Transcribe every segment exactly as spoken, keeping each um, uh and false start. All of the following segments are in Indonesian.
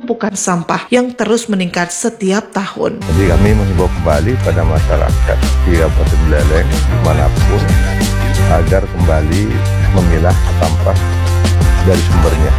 penumpukan sampah yang terus meningkat setiap tahun. Jadi kami menghimbau kembali pada masyarakat di Kabupaten Buleleng dimanapun agar kembali memilah sampah dari sumbernya.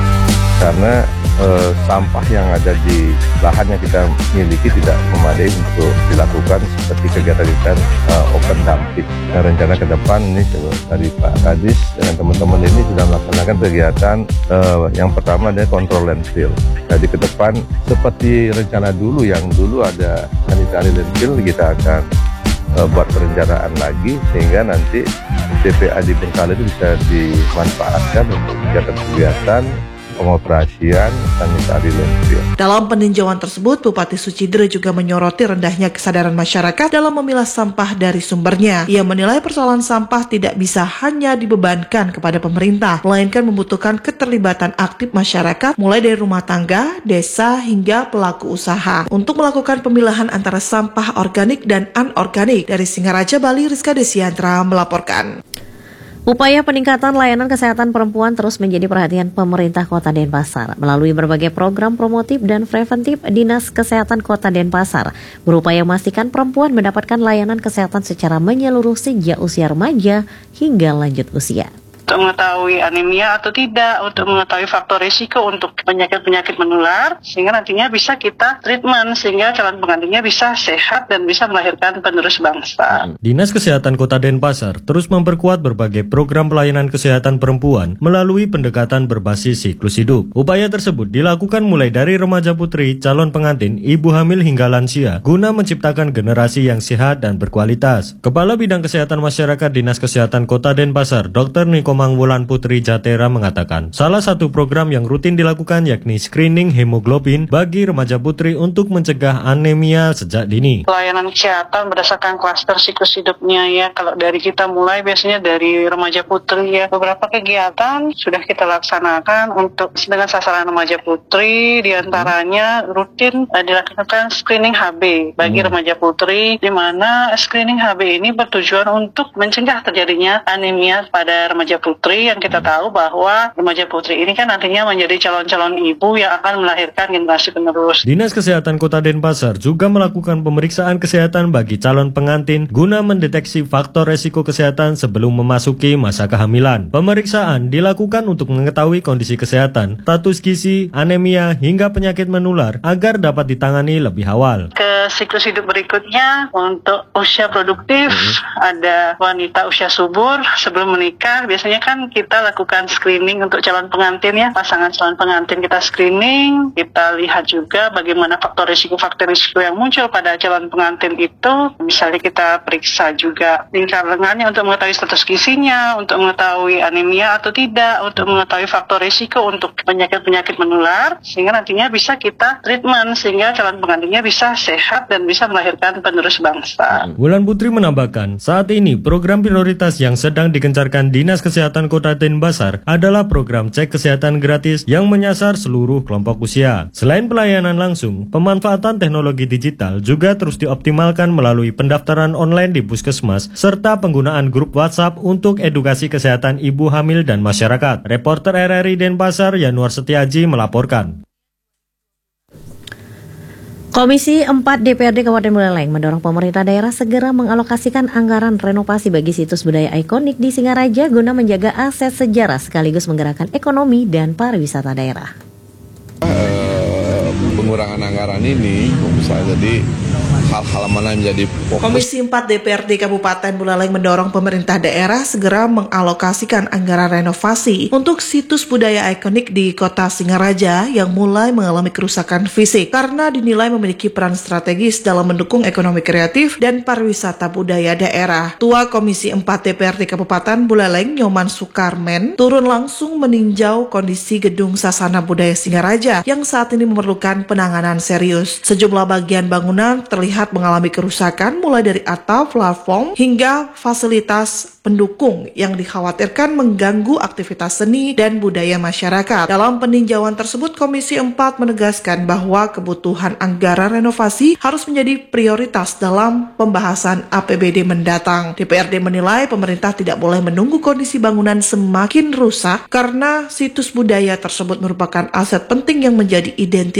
Karena eh, sampah yang ada di lahan yang kita miliki tidak memadai untuk dilakukan seperti kegiatan-kegiatan eh, open dumping. Nah, rencana ke depan ini dari Pak Kadis dengan teman-teman ini sudah melaksanakan kegiatan eh, yang pertama adalah kontrol landfill. Jadi ke depan seperti rencana dulu yang dulu ada sanitary landfill, kita akan eh, buat perencanaan lagi sehingga nanti T P A di Bengkala itu bisa dimanfaatkan untuk kegiatan-kegiatan pengoperasian sanitary landfill. Dalam peninjauan tersebut, Bupati Sucidere juga menyoroti rendahnya kesadaran masyarakat dalam memilah sampah dari sumbernya. Ia menilai persoalan sampah tidak bisa hanya dibebankan kepada pemerintah, melainkan membutuhkan keterlibatan aktif masyarakat, mulai dari rumah tangga, desa, hingga pelaku usaha, untuk melakukan pemilahan antara sampah organik dan anorganik. Dari Singaraja, Bali, Rizka Desiantra melaporkan. Upaya peningkatan layanan kesehatan perempuan terus menjadi perhatian pemerintah Kota Denpasar. Melalui berbagai program promotif dan preventif, Dinas Kesehatan Kota Denpasar berupaya memastikan perempuan mendapatkan layanan kesehatan secara menyeluruh sejak usia remaja hingga lanjut usia. Untuk mengetahui anemia atau tidak, untuk mengetahui faktor risiko untuk penyakit-penyakit menular, sehingga nantinya bisa kita treatment, sehingga calon pengantinnya bisa sehat dan bisa melahirkan penerus bangsa. Dinas Kesehatan Kota Denpasar terus memperkuat berbagai program pelayanan kesehatan perempuan melalui pendekatan berbasis siklus hidup. Upaya tersebut dilakukan mulai dari remaja putri, calon pengantin, ibu hamil hingga lansia, guna menciptakan generasi yang sehat dan berkualitas. Kepala Bidang Kesehatan Masyarakat Dinas Kesehatan Kota Denpasar, Dokter Niko Mangwulan Putri Jatera mengatakan, salah satu program yang rutin dilakukan yakni screening hemoglobin bagi remaja putri untuk mencegah anemia sejak dini. Pelayanan kesehatan berdasarkan klaster siklus hidupnya ya, kalau dari kita mulai biasanya dari remaja putri ya, beberapa kegiatan sudah kita laksanakan untuk dengan sasaran remaja putri, diantaranya rutin uh, dilakukan screening H B bagi hmm. remaja putri, di mana screening H B ini bertujuan untuk mencegah terjadinya anemia pada remaja putri. Putri yang kita tahu bahwa remaja putri ini kan nantinya menjadi calon-calon ibu yang akan melahirkan generasi penerus. Dinas Kesehatan Kota Denpasar juga melakukan pemeriksaan kesehatan bagi calon pengantin guna mendeteksi faktor resiko kesehatan sebelum memasuki masa kehamilan. Pemeriksaan dilakukan untuk mengetahui kondisi kesehatan, status gizi, anemia, hingga penyakit menular agar dapat ditangani lebih awal. Ke siklus hidup berikutnya, untuk usia produktif, hmm. ada wanita usia subur sebelum menikah, biasanya kan kita lakukan screening untuk calon pengantin ya, pasangan calon pengantin kita screening, kita lihat juga bagaimana faktor risiko-faktor risiko yang muncul pada calon pengantin itu, misalnya kita periksa juga lingkar lengannya untuk mengetahui status gizinya, untuk mengetahui anemia atau tidak, untuk mengetahui faktor risiko untuk penyakit-penyakit menular, sehingga nantinya bisa kita treatment, sehingga calon pengantinnya bisa sehat dan bisa melahirkan penerus bangsa. Wulan Putri menambahkan, saat ini program prioritas yang sedang digencarkan Dinas Kesehatan Kota Denpasar adalah program cek kesehatan gratis yang menyasar seluruh kelompok usia. Selain pelayanan langsung, pemanfaatan teknologi digital juga terus dioptimalkan melalui pendaftaran online di puskesmas serta penggunaan grup WhatsApp untuk edukasi kesehatan ibu hamil dan masyarakat. Reporter R R I Denpasar Yanuar Setiaji melaporkan. Komisi empat D P R D Kabupaten Buleleng mendorong pemerintah daerah segera mengalokasikan anggaran renovasi bagi situs budaya ikonik di Singaraja guna menjaga aset sejarah sekaligus menggerakkan ekonomi dan pariwisata daerah. Uh, pengurangan anggaran ini bisa jadi hal-hal mana yang menjadi fokus. Komisi empat D P R D Kabupaten Buleleng mendorong pemerintah daerah segera mengalokasikan anggaran renovasi untuk situs budaya ikonik di kota Singaraja yang mulai mengalami kerusakan fisik karena dinilai memiliki peran strategis dalam mendukung ekonomi kreatif dan pariwisata budaya daerah. Tua Komisi empat D P R D Kabupaten Buleleng, Nyoman Sukarmen, turun langsung meninjau kondisi gedung Sasana Budaya Singaraja yang saat ini memerlukan penanganan serius. Sejumlah bagian bangunan terlihat mengalami kerusakan mulai dari atap, platform, hingga fasilitas pendukung yang dikhawatirkan mengganggu aktivitas seni dan budaya masyarakat. Dalam peninjauan tersebut, Komisi empat menegaskan bahwa kebutuhan anggaran renovasi harus menjadi prioritas dalam pembahasan A P B D mendatang. D P R D menilai pemerintah tidak boleh menunggu kondisi bangunan semakin rusak karena situs budaya tersebut merupakan aset penting yang menjadi identitas